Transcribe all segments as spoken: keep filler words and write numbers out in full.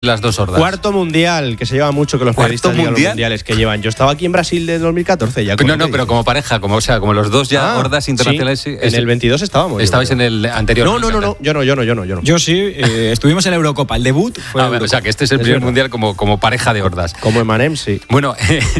las dos hordas. Cuarto mundial, que se lleva mucho que los periodistas digan los mundiales que llevan. Yo estaba aquí en Brasil de dos mil catorce ya. No, no, pero como pareja, como o sea, como los dos ya ah, hordas internacionales. Sí, en el veintidós estábamos. Estabais en el anterior. No, no, no, no, yo no, yo no, yo no, yo no. Yo sí, eh, estuvimos en la Eurocopa, el debut fue ah, Eurocopa. O sea, que este es el es primer verdad. mundial como, como pareja de hordas. Como Emanem, sí. Bueno,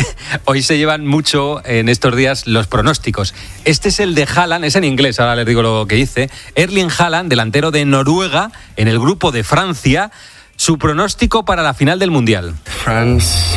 hoy se llevan mucho en estos días los pronósticos. Este es el de Haaland, es en inglés, ahora les digo lo que dice. Erling Haaland, delantero de Noruega, en el grupo de Francia. Su pronóstico para la final del Mundial. France.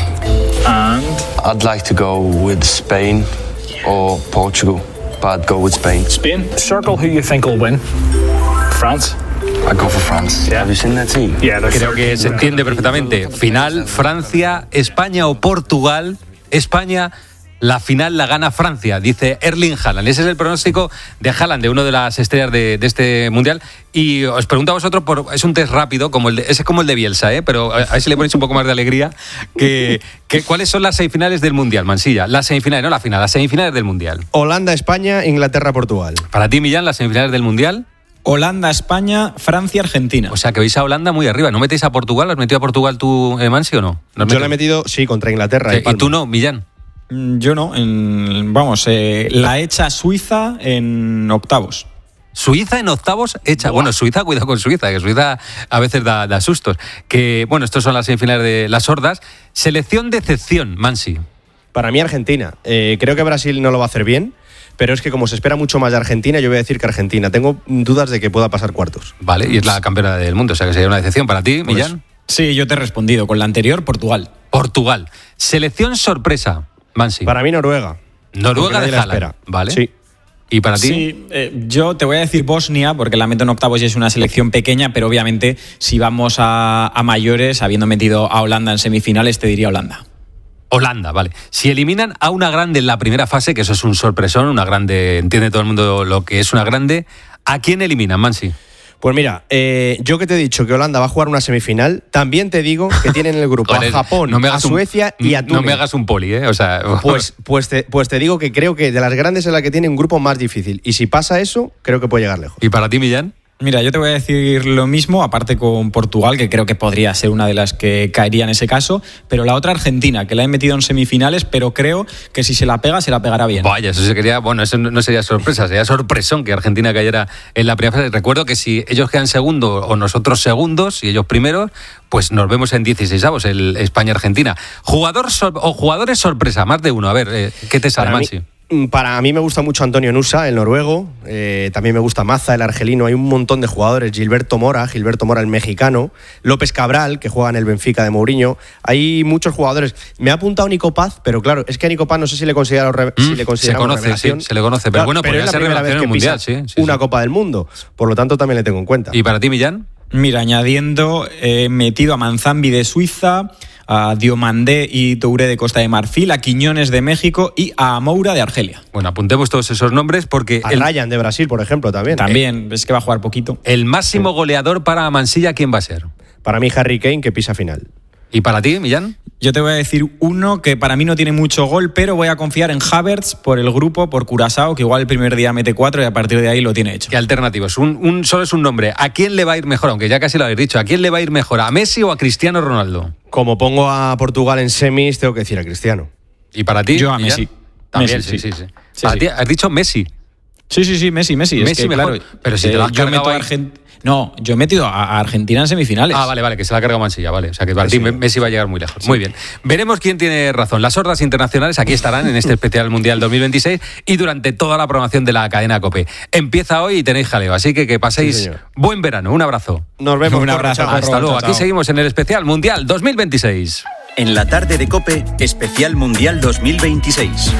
And I'd like to go with Spain or Portugal, but I'd go with Spain. Spain. Circle who you think will win. France. I go for France. Yeah. Have you seen that team? Yeah, Creo que se entiende perfectamente. Final, Francia, España o Portugal. España, la final la gana Francia, dice Erling Haaland. Ese es el pronóstico de Haaland, de una de las estrellas de, de este Mundial. Y os pregunto a vosotros, por, es un test rápido, como el de, ese es como el de Bielsa, ¿eh? Pero a ver si le ponéis un poco más de alegría. Que, que, ¿Cuáles son las semifinales del Mundial, Mansilla? Las semifinales, no la final, las semifinales del Mundial. Holanda, España, Inglaterra, Portugal. Para ti, Millán, las semifinales del Mundial. Holanda, España, Francia, Argentina. O sea, que veis a Holanda muy arriba. ¿No metéis a Portugal? ¿Has metido a Portugal tú, eh, Mansi, o no? ¿No Yo le he metido, sí, contra Inglaterra. ¿Y, ¿Y tú no, Millán? Yo no, en, vamos, eh, la hecha Suiza en octavos. Suiza en octavos hecha. Buah. Bueno, Suiza, cuidado con Suiza, que Suiza a veces da, da sustos. Que, bueno, estos son las semifinales de las hordas. Selección de excepción, Mansi. Para mí, Argentina. Eh, creo que Brasil no lo va a hacer bien, pero es que como se espera mucho más de Argentina, yo voy a decir que Argentina. Tengo dudas de que pueda pasar cuartos. Vale, y es la campeona del mundo, o sea que sería una decepción para ti, Pues, Millán. Sí, yo te he respondido. Con la anterior, Portugal. Portugal. Selección sorpresa, Mansi. Para mí, Noruega. Noruega de Haaland. Vale. Sí. ¿Y para ti? Sí, eh, yo te voy a decir Bosnia, porque la meto en octavos y es una selección pequeña, pero obviamente si vamos a, a mayores, habiendo metido a Holanda en semifinales, te diría Holanda. Holanda, vale. Si eliminan a una grande en la primera fase, que eso es un sorpresón, una grande, entiende todo el mundo lo que es una grande, ¿a quién eliminan, Mansi? Pues mira, eh, yo que te he dicho que Holanda va a jugar una semifinal, también te digo que tienen en el grupo a Japón, no a Suecia un, y a Túnez. No me hagas un poli, ¿eh? O sea, pues, pues, te, pues te digo que creo que de las grandes es la que tiene un grupo más difícil. Y si pasa eso, creo que puede llegar lejos. ¿Y para ti, Millán? Mira, yo te voy a decir lo mismo, aparte con Portugal, que creo que podría ser una de las que caería en ese caso, pero la otra Argentina, que la he metido en semifinales, pero creo que si se la pega, se la pegará bien. Vaya, eso se quería, bueno, eso no sería sorpresa, sería sorpresón que Argentina cayera en la primera fase. Recuerdo que si ellos quedan segundos o nosotros segundos y ellos primeros, pues nos vemos en dieciseisavos, el España-Argentina. Jugador sor- o jugadores sorpresa, más de uno. A ver, eh, ¿qué te sale, Mansi? Para mí me gusta mucho Antonio Nusa, el noruego. Eh, también me gusta Maza, el argelino. Hay un montón de jugadores. Gilberto Mora, Gilberto Mora, el mexicano. López Cabral, que juega en el Benfica de Mourinho. Hay muchos jugadores. Me ha apuntado Nico Paz, pero claro, es que a Nico Paz no sé si le considera re- mm, si le se conoce, revelación. sí, se le conoce. Pero claro, bueno, pero podría es la ser primera revelación vez en el que Mundial, pisa sí, sí, una sí. Copa del Mundo. Por lo tanto, también le tengo en cuenta. ¿Y para ti, Millán? Mira, añadiendo, he metido a Manzambi de Suiza, a Diomandé y Touré de Costa de Marfil, a Quiñones de México y a Moura de Argelia. Bueno, apuntemos todos esos nombres porque... A el, Ryan de Brasil, por ejemplo, también. También, es que va a jugar poquito. El máximo goleador para Mansilla, ¿quién va a ser? Para mí, Harry Kane, que pisa final. ¿Y para ti, Millán? Yo te voy a decir uno que para mí no tiene mucho gol, pero voy a confiar en Havertz por el grupo, por Curazao, que igual el primer día mete cuatro y a partir de ahí lo tiene hecho. ¿Qué alternativos? Un, un, solo es un nombre. ¿A quién le va a ir mejor? Aunque ya casi lo habéis dicho. ¿A quién le va a ir mejor? ¿A Messi o a Cristiano Ronaldo? Como pongo a Portugal en semis, tengo que decir a Cristiano. ¿Y para ti? Yo a Millán? Messi. También, Messi, sí, sí, sí. sí. Sí, Para sí. ti, has dicho Messi. Sí, sí, sí, Messi, Messi. Messi es que, mejor. claro, Pero si te lo has yo cargado meto a ahí. Argent... No, yo he metido a Argentina en semifinales. Ah, vale, vale, que se la ha cargado Mansilla, vale. O sea, que para ti Sí. Messi va a llegar muy lejos. Muy bien. Veremos quién tiene razón. Las hordas internacionales aquí estarán en este especial Mundial dos mil veintiséis y durante toda la programación de la cadena COPE. Empieza hoy y tenéis jaleo, así que que paséis Sí, señor. buen verano. Un abrazo. Nos vemos. Un abrazo, Chao. Corro. Hasta luego. chao, Aquí chao. seguimos en el especial Mundial dos mil veintiséis. En la tarde de COPE, especial Mundial dos mil veintiséis.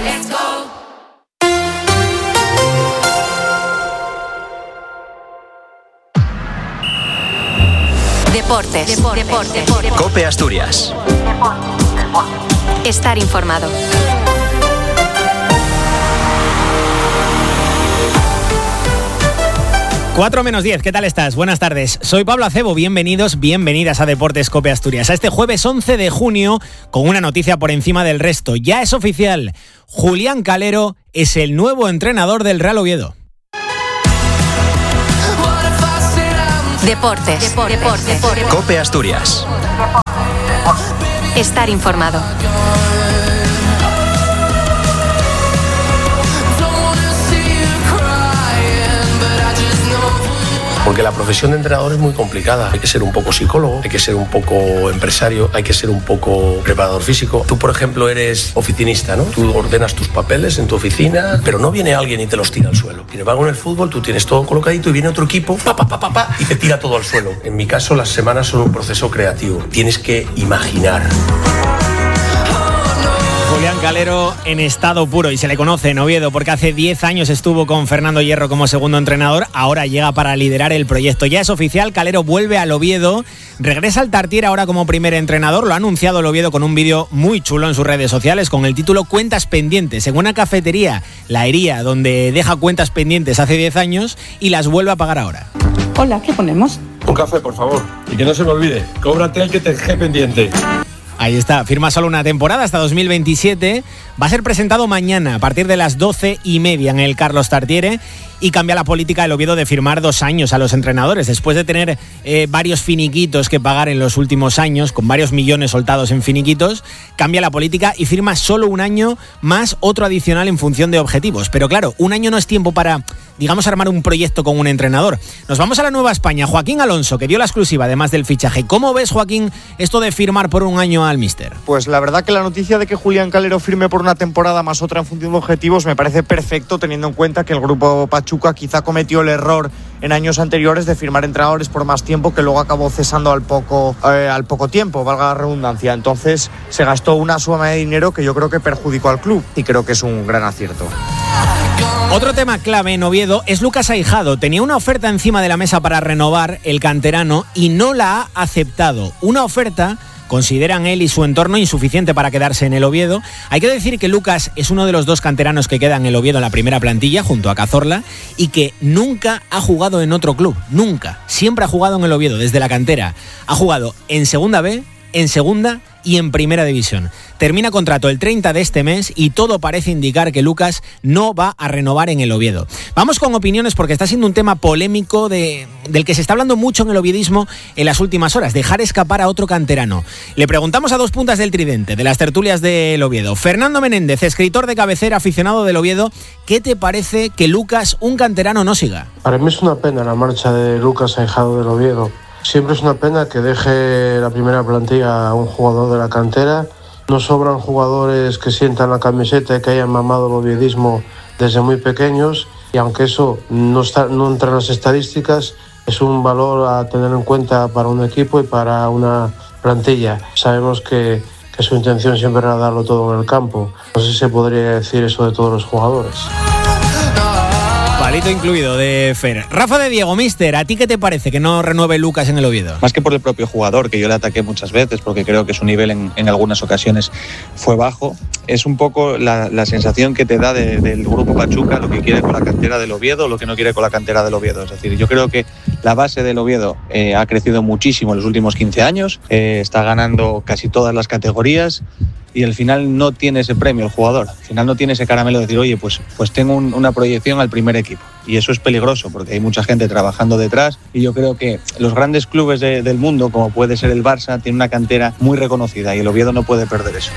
Deportes. Deportes. Deportes. COPE Asturias. Estar informado. cuatro menos diez, ¿qué tal estás? Buenas tardes. Soy Pablo Acebo, bienvenidos, bienvenidas a Deportes COPE Asturias. A este jueves once de junio, con una noticia por encima del resto. Ya es oficial, Julián Calero es el nuevo entrenador del Real Oviedo. Deportes. Deportes. Deportes. Deportes. COPE Asturias. Estar informado. Porque la profesión de entrenador es muy complicada. Hay que ser un poco psicólogo, hay que ser un poco empresario, hay que ser un poco preparador físico. Tú, por ejemplo, eres oficinista, ¿no? Tú ordenas tus papeles en tu oficina, pero no viene alguien y te los tira al suelo. Sin embargo, en el fútbol tú tienes todo colocadito y viene otro equipo, pa, pa, pa, pa, pa, y te tira todo al suelo. En mi caso, las semanas son un proceso creativo. Tienes que imaginar. Julián Calero en estado puro y se le conoce en Oviedo porque hace diez años estuvo con Fernando Hierro como segundo entrenador, ahora llega para liderar el proyecto. Ya es oficial, Calero vuelve al Oviedo, regresa al Tartiere ahora como primer entrenador, lo ha anunciado el Oviedo con un vídeo muy chulo en sus redes sociales con el título Cuentas pendientes, en una cafetería, La Hería, donde deja cuentas pendientes hace diez años y las vuelve a pagar ahora. Hola, ¿qué ponemos? Un café, por favor, y que no se me olvide, cóbrate el que te dejé pendiente. Ahí está, firma solo una temporada hasta dos mil veintisiete. Va a ser presentado mañana a partir de las doce y media en el Carlos Tartiere y cambia la política del Oviedo de firmar dos años a los entrenadores. Después de tener eh, varios finiquitos que pagar en los últimos años, con varios millones soltados en finiquitos, cambia la política y firma solo un año más otro adicional en función de objetivos. Pero claro, un año no es tiempo para, digamos, armar un proyecto con un entrenador. Nos vamos a la Nueva España. Joaquín Alonso, que dio la exclusiva además del fichaje. ¿Cómo ves, Joaquín, esto de firmar por un año al míster? Pues la verdad que la noticia de que Julián Calero firme por una temporada más otra en función de objetivos me parece perfecto, teniendo en cuenta que el grupo Pachuca quizá cometió el error en años anteriores de firmar entrenadores por más tiempo que luego acabó cesando al poco, eh, al poco tiempo, valga la redundancia. Entonces se gastó una suma de dinero que yo creo que perjudicó al club y creo que es un gran acierto. Otro tema clave en Oviedo es Lucas Aijado. Tenía una oferta encima de la mesa para renovar el canterano y no la ha aceptado. Una oferta, consideran él y su entorno, insuficiente para quedarse en el Oviedo. Hay que decir que Lucas es uno de los dos canteranos que quedan en el Oviedo en la primera plantilla, junto a Cazorla, y que nunca ha jugado en otro club. Nunca. Siempre ha jugado en el Oviedo, desde la cantera. Ha jugado en Segunda B, en Segunda y en Primera División. Termina contrato el treinta de este mes y todo parece indicar que Lucas no va a renovar en el Oviedo. Vamos con opiniones porque está siendo un tema polémico de, del que se está hablando mucho en el oviedismo en las últimas horas, dejar escapar a otro canterano. Le preguntamos a dos puntas del tridente, de las tertulias del Oviedo. Fernando Menéndez, escritor de cabecera, aficionado del Oviedo, ¿qué te parece que Lucas, un canterano, no siga? Para mí es una pena la marcha de Lucas Aijado del Oviedo. Siempre es una pena que deje la primera plantilla a un jugador de la cantera. No sobran jugadores que sientan la camiseta y que hayan mamado el oviedismo desde muy pequeños, y aunque eso no, está, no entra en las estadísticas, es un valor a tener en cuenta para un equipo y para una plantilla. Sabemos que, que su intención siempre era darlo todo en el campo. No sé si se podría decir eso de todos los jugadores. Palito incluido de Fer. Rafa de Diego, mister, ¿a ti qué te parece que no renueve Lucas en el Oviedo? Más que por el propio jugador, que yo le ataqué muchas veces porque creo que su nivel en, en algunas ocasiones fue bajo, es un poco la, la sensación que te da de, del grupo Pachuca, lo que quiere con la cantera del Oviedo, lo que no quiere con la cantera del Oviedo. Es decir, yo creo que la base del Oviedo eh, ha crecido muchísimo en los últimos quince años, eh, está ganando casi todas las categorías, y al final no tiene ese premio el jugador, al final no tiene ese caramelo de decir, oye, pues, pues tengo un, una proyección al primer equipo. Y eso es peligroso porque hay mucha gente trabajando detrás, y yo creo que los grandes clubes de, del mundo, como puede ser el Barça, tienen una cantera muy reconocida y el Oviedo no puede perder eso.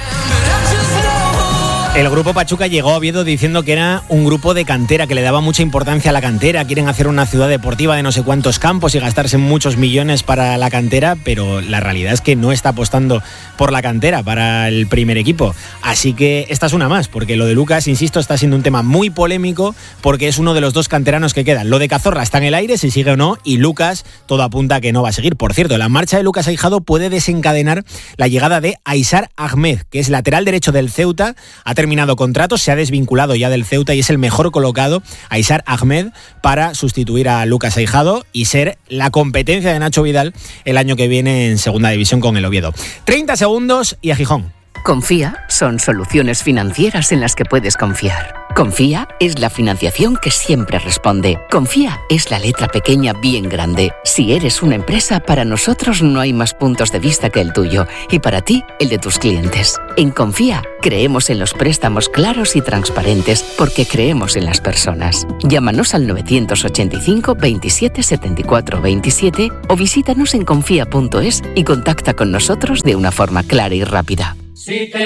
El grupo Pachuca llegó a Oviedo diciendo que era un grupo de cantera, que le daba mucha importancia a la cantera, quieren hacer una ciudad deportiva de no sé cuántos campos y gastarse muchos millones para la cantera, pero la realidad es que no está apostando por la cantera para el primer equipo. Así que esta es una más, porque lo de Lucas, insisto, está siendo un tema muy polémico porque es uno de los dos canteranos que quedan. Lo de Cazorla está en el aire, si sigue o no, y Lucas todo apunta a que no va a seguir. Por cierto, la marcha de Lucas Aijado puede desencadenar la llegada de Aysar Ahmed, que es lateral derecho del Ceuta, ha terminado contrato, se ha desvinculado ya del Ceuta y es el mejor colocado, Aysar Ahmed, para sustituir a Lucas Aijado y ser la competencia de Nacho Vidal el año que viene en Segunda División con el Oviedo. treinta segundos y a Gijón. Confía, son soluciones financieras en las que puedes confiar. Confía es la financiación que siempre responde. Confía es la letra pequeña bien grande. Si eres una empresa, para nosotros no hay más puntos de vista que el tuyo y para ti, el de tus clientes. En Confía creemos en los préstamos claros y transparentes porque creemos en las personas. Llámanos al novecientos ochenta y cinco veintisiete setenta y cuatro veintisiete o visítanos en confía punto es y contacta con nosotros de una forma clara y rápida.